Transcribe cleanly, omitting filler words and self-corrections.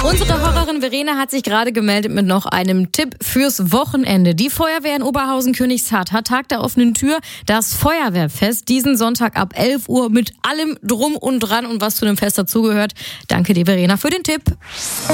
Unsere Hörerin Verena hat sich gerade gemeldet mit noch einem Tipp fürs Wochenende. Die Feuerwehr in Oberhausen-Königshardt hat Tag der offenen Tür, das Feuerwehrfest, diesen Sonntag ab 11 Uhr mit allem Drum und Dran und was zu dem Fest dazugehört. Danke dir, Verena, für den Tipp.